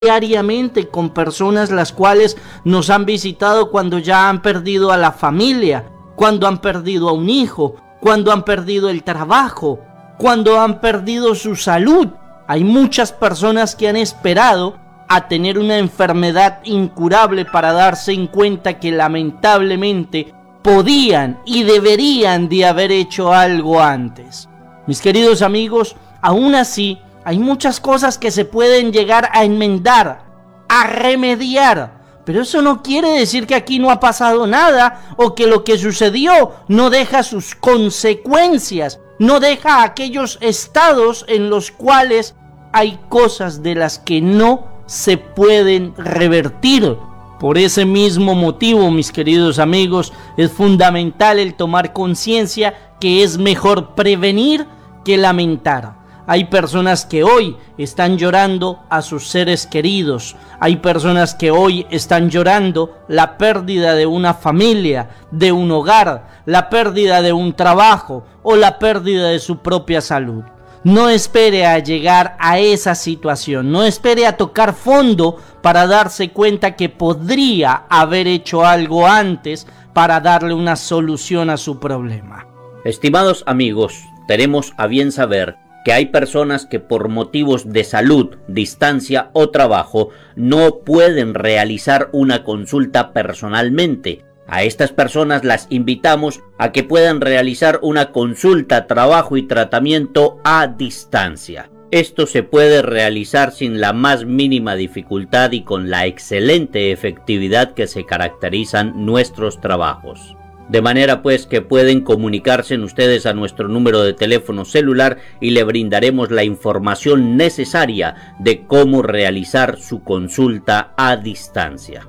diariamente con personas las cuales nos han visitado cuando ya han perdido a la familia, cuando han perdido a un hijo, cuando han perdido el trabajo, cuando han perdido su salud. Hay muchas personas que han esperado a tener una enfermedad incurable para darse en cuenta que lamentablemente podían y deberían de haber hecho algo antes. Mis queridos amigos, aún así hay muchas cosas que se pueden llegar a enmendar, a remediar, pero eso no quiere decir que aquí no ha pasado nada o que lo que sucedió no deja sus consecuencias, no deja aquellos estados en los cuales hay cosas de las que no se pueden revertir. Por ese mismo motivo, mis queridos amigos, es fundamental el tomar conciencia que es mejor prevenir que lamentar. Hay personas que hoy están llorando a sus seres queridos. Hay personas que hoy están llorando la pérdida de una familia, de un hogar, la pérdida de un trabajo o la pérdida de su propia salud. No espere a llegar a esa situación, no espere a tocar fondo para darse cuenta que podría haber hecho algo antes para darle una solución a su problema. Estimados amigos, tenemos a bien saber que hay personas que por motivos de salud, distancia o trabajo no pueden realizar una consulta personalmente. A estas personas las invitamos a que puedan realizar una consulta, trabajo y tratamiento a distancia. Esto se puede realizar sin la más mínima dificultad y con la excelente efectividad que se caracterizan nuestros trabajos. De manera pues que pueden comunicarse ustedes a nuestro número de teléfono celular y le brindaremos la información necesaria de cómo realizar su consulta a distancia.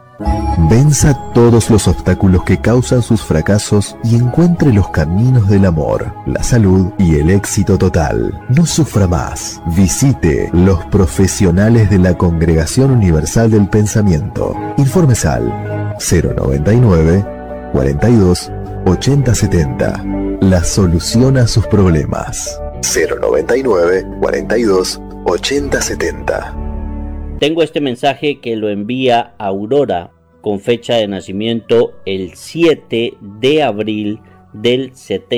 Venza todos los obstáculos que causan sus fracasos y encuentre los caminos del amor, la salud y el éxito total. No sufra más. Visite los profesionales de la Congregación Universal del Pensamiento. Informes al 099 42 80 70. La solución a sus problemas. 099 42 80 70. Tengo este mensaje que lo envía Aurora con fecha de nacimiento el 7 de abril del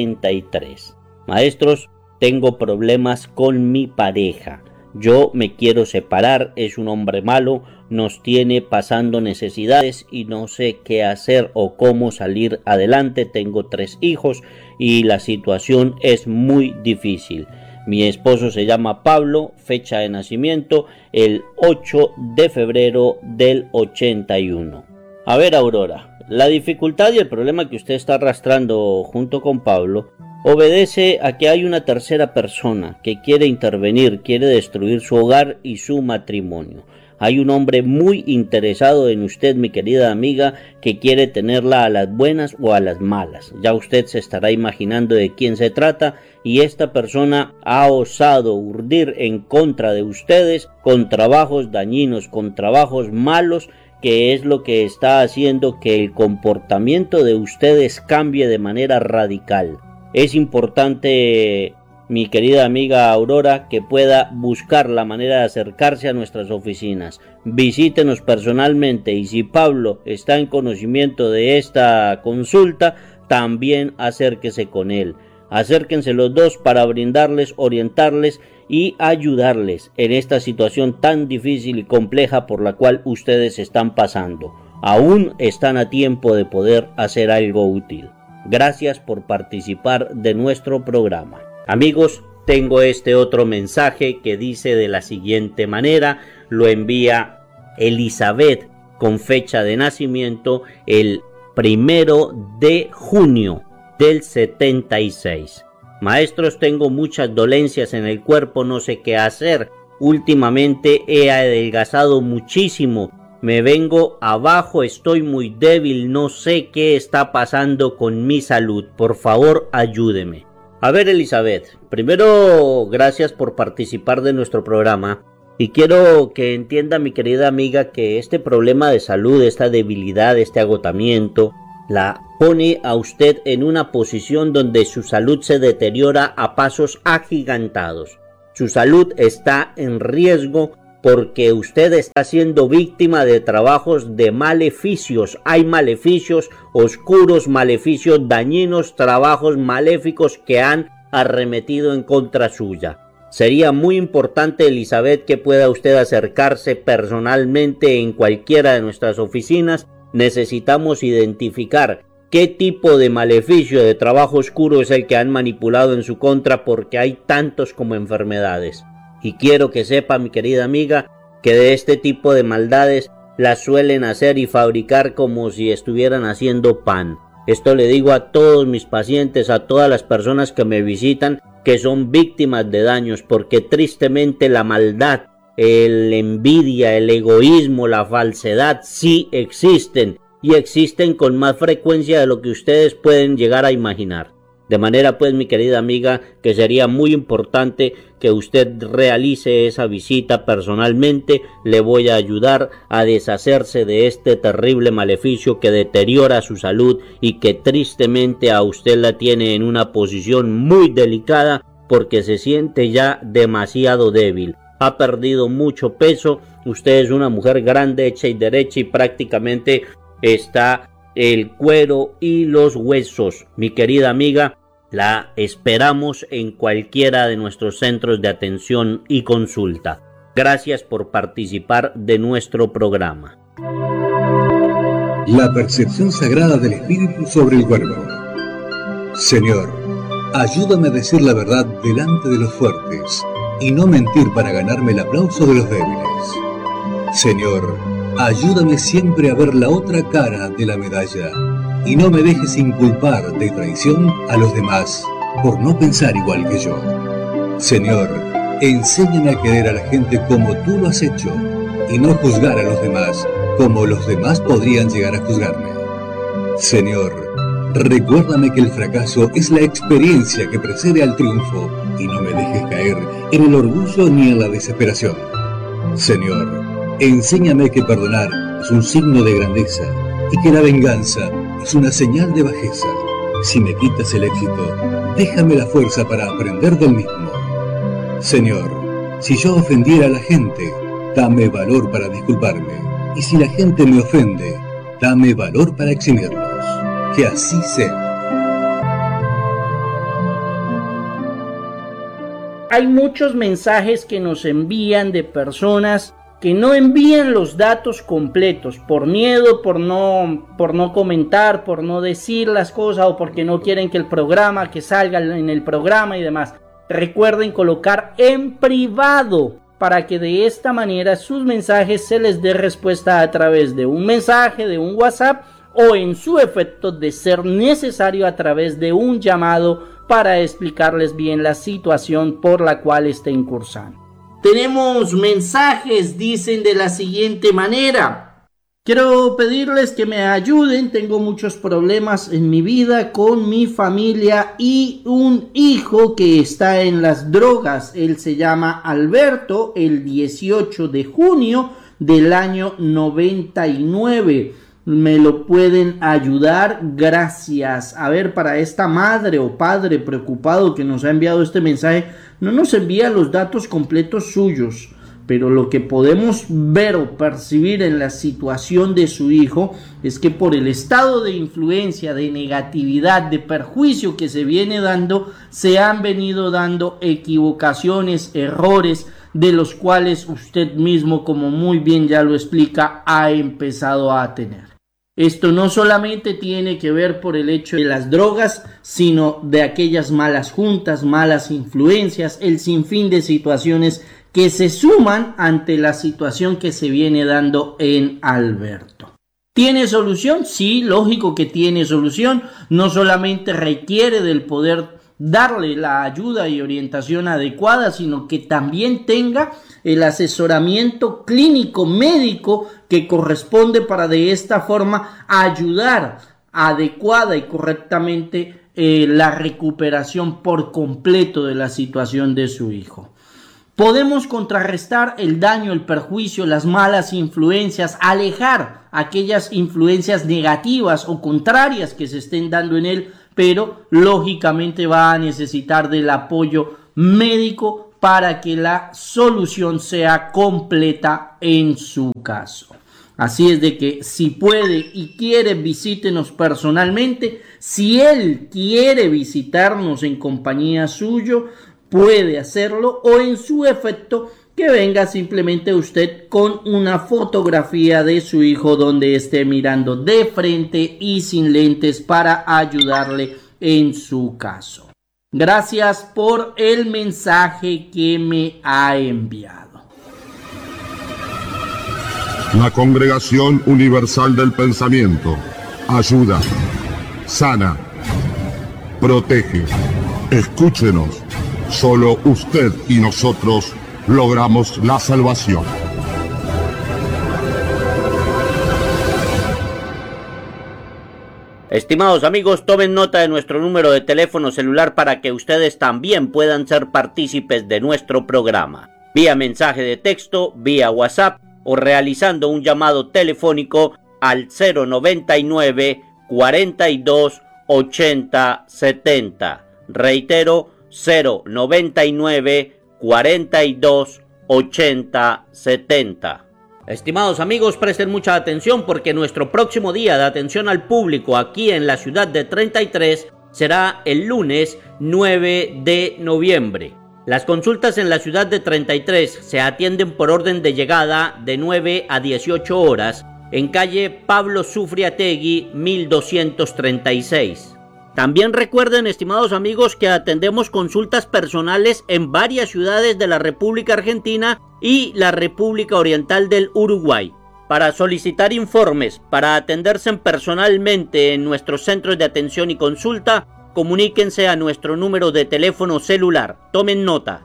73. Maestros, tengo problemas con mi pareja. Yo me quiero separar, es un hombre malo, nos tiene pasando necesidades y no sé qué hacer o cómo salir adelante. Tengo 3 hijos y la situación es muy difícil. Mi esposo se llama Pablo, fecha de nacimiento el 8 de febrero del 81. A ver, Aurora, la dificultad y el problema que usted está arrastrando junto con Pablo obedece a que hay una tercera persona que quiere intervenir, quiere destruir su hogar y su matrimonio. Hay un hombre muy interesado en usted, mi querida amiga, que quiere tenerla a las buenas o a las malas. Ya usted se estará imaginando de quién se trata y esta persona ha osado urdir en contra de ustedes con trabajos dañinos, con trabajos malos, que es lo que está haciendo que el comportamiento de ustedes cambie de manera radical. Es importante, mi querida amiga Aurora, que pueda buscar la manera de acercarse a nuestras oficinas. Visítenos personalmente y si Pablo está en conocimiento de esta consulta, también acérquese con él. Acérquense los dos para brindarles, orientarles y ayudarles en esta situación tan difícil y compleja por la cual ustedes están pasando. Aún están a tiempo de poder hacer algo útil. Gracias por participar de nuestro programa. Amigos, tengo este otro mensaje que dice de la siguiente manera, lo envía Elizabeth con fecha de nacimiento el 1 de junio del 76. Maestros, tengo muchas dolencias en el cuerpo, no sé qué hacer. Últimamente he adelgazado muchísimo. Me vengo abajo, estoy muy débil, no sé qué está pasando con mi salud. Por favor, ayúdeme. A ver, Elizabeth, primero, gracias por participar de nuestro programa. Y quiero que entienda, mi querida amiga, que este problema de salud, esta debilidad, este agotamiento, la pone a usted en una posición donde su salud se deteriora a pasos agigantados. Su salud está en riesgo porque usted está siendo víctima de trabajos de maleficios. Hay maleficios oscuros, maleficios dañinos, trabajos maléficos que han arremetido en contra suya. Sería muy importante, Elizabeth, que pueda usted acercarse personalmente en cualquiera de nuestras oficinas. Necesitamos identificar qué tipo de maleficio, de trabajo oscuro es el que han manipulado en su contra, porque hay tantos como enfermedades. Y quiero que sepa, mi querida amiga, que de este tipo de maldades las suelen hacer y fabricar como si estuvieran haciendo pan. Esto le digo a todos mis pacientes, a todas las personas que me visitan, que son víctimas de daños, porque tristemente la maldad, la envidia, el egoísmo, la falsedad sí existen, y existen con más frecuencia de lo que ustedes pueden llegar a imaginar. De manera pues, mi querida amiga, que sería muy importante que usted realice esa visita personalmente. Le voy a ayudar a deshacerse de este terrible maleficio que deteriora su salud y que tristemente a usted la tiene en una posición muy delicada, porque se siente ya demasiado débil. Ha perdido mucho peso, usted es una mujer grande, hecha y derecha, y prácticamente está el cuero y los huesos. Mi querida amiga, la esperamos en cualquiera de nuestros centros de atención y consulta. Gracias por participar de nuestro programa. La percepción sagrada del espíritu sobre el cuerpo. Señor, ayúdame a decir la verdad delante de los fuertes y no mentir para ganarme el aplauso de los débiles. Señor, ayúdame siempre a ver la otra cara de la medalla y no me dejes inculpar de traición a los demás por no pensar igual que yo. Señor, enséñame a querer a la gente como tú lo has hecho y no juzgar a los demás como los demás podrían llegar a juzgarme. Señor, recuérdame que el fracaso es la experiencia que precede al triunfo y no me dejes caer en el orgullo ni en la desesperación. Señor, enséñame que perdonar es un signo de grandeza y que la venganza es una señal de bajeza. Si me quitas el éxito, déjame la fuerza para aprender del mismo. Señor, si yo ofendiera a la gente, dame valor para disculparme. Y si la gente me ofende, dame valor para eximirlos. Que así sea. Hay muchos mensajes que nos envían de personas que no envían los datos completos por miedo, por no comentar, por no decir las cosas o porque no quieren que que salga en el programa y demás. Recuerden colocar en privado para que de esta manera sus mensajes se les dé respuesta a través de un mensaje, de un WhatsApp o en su efecto de ser necesario a través de un llamado para explicarles bien la situación por la cual estén cursando. Tenemos mensajes, dicen de la siguiente manera: quiero pedirles que me ayuden, tengo muchos problemas en mi vida con mi familia y un hijo que está en las drogas. Él se llama Alberto, el 18 de junio del año 99. ¿Me lo pueden ayudar? Gracias. A ver, para esta madre o padre preocupado que nos ha enviado este mensaje, no nos envía los datos completos suyos, pero lo que podemos ver o percibir en la situación de su hijo es que por el estado de influencia, de negatividad, de perjuicio que se viene dando, se han venido dando equivocaciones, errores, de los cuales usted mismo, como muy bien ya lo explica, ha empezado a tener. Esto no solamente tiene que ver por el hecho de las drogas, sino de aquellas malas juntas, malas influencias, el sinfín de situaciones que se suman ante la situación que se viene dando en Alberto. ¿Tiene solución? Sí, lógico que tiene solución. No solamente requiere del poder darle la ayuda y orientación adecuada, sino que también tenga el asesoramiento clínico médico que corresponde para de esta forma ayudar adecuada y correctamente la recuperación por completo de la situación de su hijo. Podemos contrarrestar el daño, el perjuicio, las malas influencias, alejar aquellas influencias negativas o contrarias que se estén dando en él, pero lógicamente va a necesitar del apoyo médico para que la solución sea completa en su caso. Así es de que si puede y quiere, visítenos personalmente. Si él quiere visitarnos en compañía suyo, puede hacerlo, o en su efecto que venga simplemente usted con una fotografía de su hijo donde esté mirando de frente y sin lentes para ayudarle en su caso. Gracias por el mensaje que me ha enviado. La Congregación Universal del Pensamiento ayuda, sana, protege. Escúchenos, solo usted y nosotros logramos la salvación. Estimados amigos, tomen nota de nuestro número de teléfono celular para que ustedes también puedan ser partícipes de nuestro programa. Vía mensaje de texto, vía WhatsApp o realizando un llamado telefónico al 099 42 80 70. Reitero, 099 42 80 70. Estimados amigos, presten mucha atención porque nuestro próximo día de atención al público aquí en la ciudad de 33 será el lunes 9 de noviembre. Las consultas en la ciudad de 33 se atienden por orden de llegada de 9 a 18 horas en calle Pablo Sufriategui 1236. También recuerden, estimados amigos, que atendemos consultas personales en varias ciudades de la República Argentina y la República Oriental del Uruguay. Para solicitar informes, para atenderse personalmente en nuestros centros de atención y consulta, comuníquense a nuestro número de teléfono celular. Tomen nota: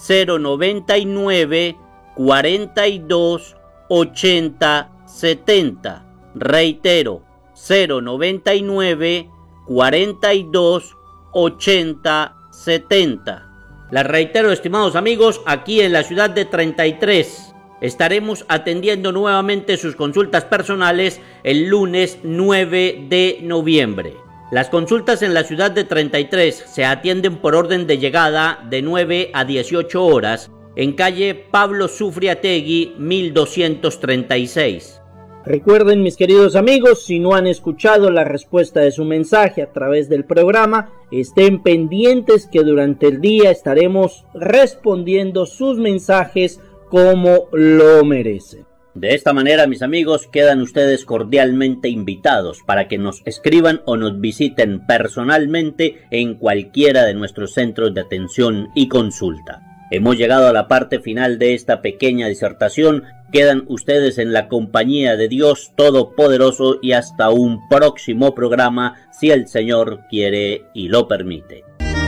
099 42 80 70. Reitero, 099 42 80 70. Les reitero, estimados amigos, aquí en la ciudad de 33 estaremos atendiendo nuevamente sus consultas personales el lunes 9 de noviembre. Las consultas en la ciudad de 33 se atienden por orden de llegada de 9 a 18 horas en calle Pablo Sufriategui 1236. Recuerden, mis queridos amigos, si no han escuchado la respuesta de su mensaje a través del programa, estén pendientes que durante el día estaremos respondiendo sus mensajes como lo merecen. De esta manera, mis amigos, quedan ustedes cordialmente invitados para que nos escriban o nos visiten personalmente en cualquiera de nuestros centros de atención y consulta. Hemos llegado a la parte final de esta pequeña disertación. Quedan ustedes en la compañía de Dios Todopoderoso y hasta un próximo programa, si el Señor quiere y lo permite.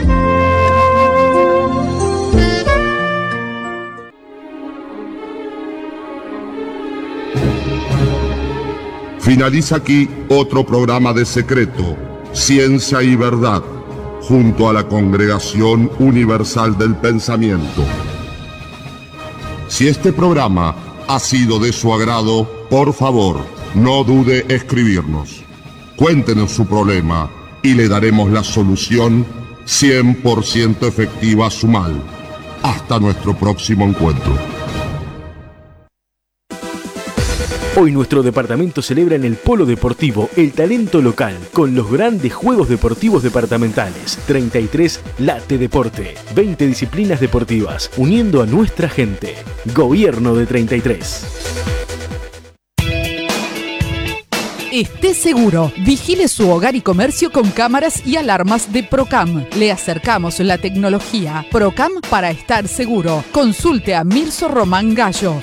Finaliza aquí otro programa de Secreto, Ciencia y Verdad, junto a la Congregación Universal del Pensamiento. Si este programa ha sido de su agrado, por favor, no dude escribirnos. Cuéntenos su problema y le daremos la solución 100% efectiva a su mal. Hasta nuestro próximo encuentro. Hoy nuestro departamento celebra en el Polo Deportivo el talento local con los grandes juegos deportivos departamentales. 33 Late Deporte, 20 disciplinas deportivas, uniendo a nuestra gente. Gobierno de 33. Esté seguro, vigile su hogar y comercio con cámaras y alarmas de Procam. Le acercamos la tecnología. Procam para estar seguro. Consulte a Mirso Román Gallo,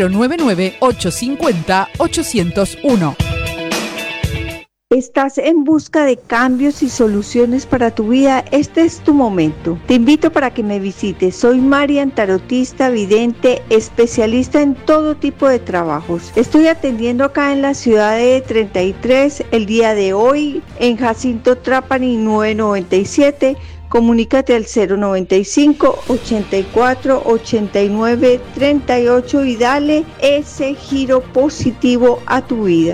099-850-801. ¿Estás en busca de cambios y soluciones para tu vida? Este es tu momento. Te invito para que me visites. Soy Marian, tarotista, vidente, especialista en todo tipo de trabajos. Estoy atendiendo acá en la ciudad de 33 el día de hoy en Jacinto Trapani 997. Comunícate al 095-84-89-38 y dale ese giro positivo a tu vida.